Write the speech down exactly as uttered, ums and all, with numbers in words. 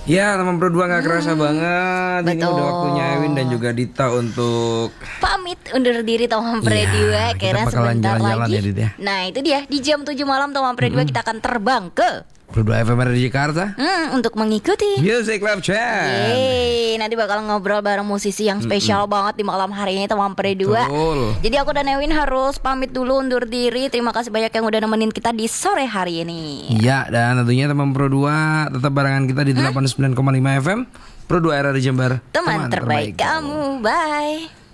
Ya, teman Pro dua nggak kerasa Hmm, banget. Ini betul. udah waktunya Ewin dan juga Dita untuk Pamit undur diri Teman Pre Iya, dua kita karena bakalan sebentar jalan-jalan lagi. ya, Dit, ya. Nah, itu dia di jam tujuh malam Teman Pre dua kita akan terbang ke Pro dua F M di Jakarta. hmm, untuk mengikuti Music Love Chat. Yeay, nanti bakal ngobrol bareng musisi yang spesial banget di malam hari ini Teman Pre dua. Betul. Jadi aku dan Ewin harus pamit dulu undur diri. Terima kasih banyak yang udah nemenin kita di sore hari ini. Iya, dan tentunya teman Pro dua tetap barengan kita di delapan puluh sembilan koma lima F M Pro dua R R Jember. Teman terbaik kamu. Bye.